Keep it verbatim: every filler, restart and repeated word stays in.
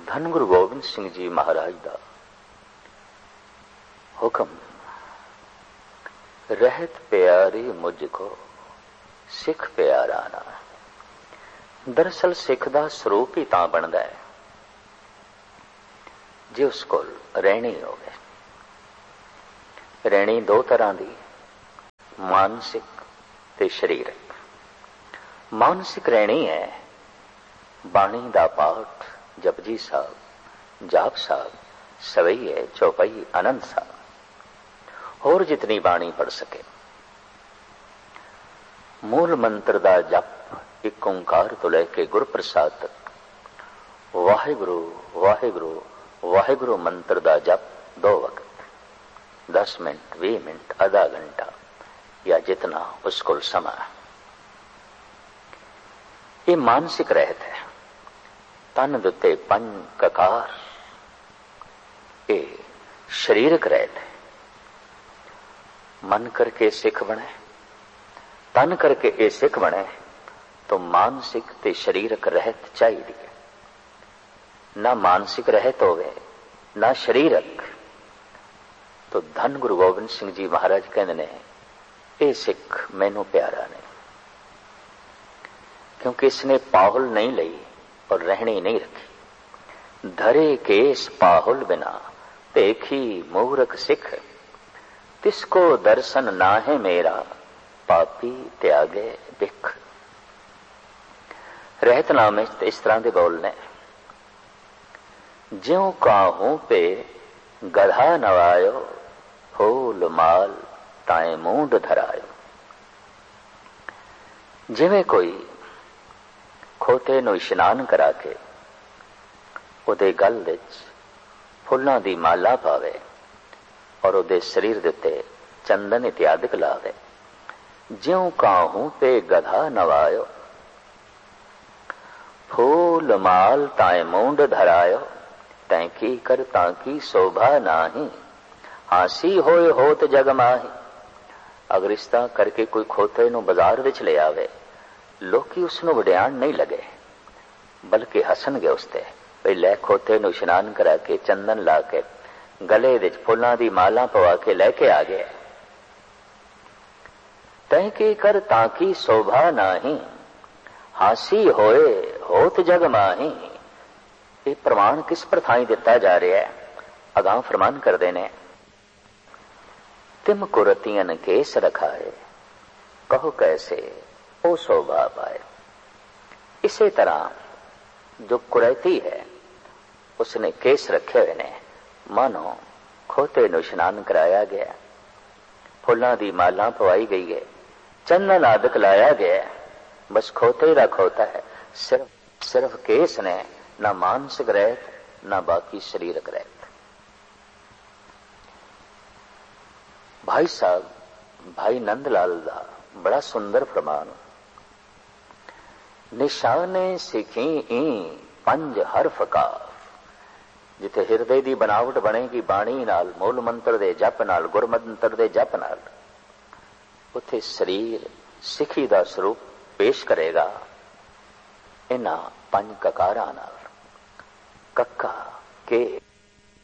धन गुरु गोबिंद सिंह जी महाराज दा हुक्म, रहत प्यारी मुझको सिख प्यारा ना। दरअसल सिख दा स्वरूप ही तां बनदा है जे उस कोल रहनी होवे। रहनी दो तरह दी, मानसिक ते शरीरक। मानसिक रहनी है बाणी दा पाठ, जपजी साहब, जाप साहब, सवैये, चौपाई, आनंद साहब, और जितनी बाणी पढ़ सके। मूल मंत्र दा जप एक ओंकार तो लेके गुर प्रसाद तक, वाहिगुरु वाहिगुरु वाहिगुरु मंत्र दा जप दो वक्त, दस मिनट, बीस मिनट, आधा घंटा या जितना उसको समा। ये मानसिक रहत है। तन दुते पंज ककार, ये शरीरक रहत है। मन करके सिख बने, तन करके ये सिख बने तो मानसिक ते शरीरक रहत चाहिए। ना मानसिक रहत होवे ना शरीरक तो धन गुरु गोबिंद सिंह जी महाराज कहते ने ये सिख मैनू प्यारा नहीं, क्योंकि इसने पाहुल नहीं ली और रहनी नहीं रखी। धरे केस पाहुल बिना देखी मूरख सिख, तिसको दर्शन ना है मेरा पापी त्यागे बिख। रहतनामे इस तरह के बोलने, ज्यों काहूं पे गधा नवायो, फूल माल ताए मूंड धरायो। जिवें कोई खोते नूं इशनान करा के उहदे गल विच फुल्लां दी माला पावे और उहदे शरीर दे उत्ते चंदन इत्यादिक लावे। ज्यों काहूं पे गधा नवायो, फूल माल ताए मूंड धरायो। तैंकी कर तांकी शोभा नाही, हासी होए होत जग माही। अगर इस तरह करके कोई खोते नूं बाजार विच ले आवे, लोकी उसनूं वड्याण नहीं लगे बल्कि हसणगे उसते। भई लै खोते नूं इशनान करा के चंदन ला के गले विच फुल्लां दी माला पवा के लैके आ गया। तैंकी कर तांकी शोभा नाही, हासी होए होत जग माही। ये प्रमाण किस प्रथाई दिता जा रहा है? अगां फरमान करदे ने, तिम कुरतियन केस रखाए, कहो कैसे ओ शोभा पाए। इसी तरह जो कुरैती है उसने केस रखे हुए ने, मानो खोते नूं इशनान कराया गया, फुल्लां दी माला पवाई गई है, चंदन आदक लाया गया, बस खोते दा खोता है। सिर्फ सिर्फ केस ने, ना मानसिक रहत ना बाकी शरीरक रहत। भाई साहब भाई नंदलाल दा बड़ा सुंदर फरमान, निशाने सिखी ई पंज हरफ काफ। जिथे हिरदे दी बनावट बनेगी बाणी नाल, मूल मंत्र दे जप नाल, गुर मंत्र दे जप नाल, उथे शरीर सिखी दा स्वरूप पेश करेगा इन्हां पंज ककारां नाल। कक्का के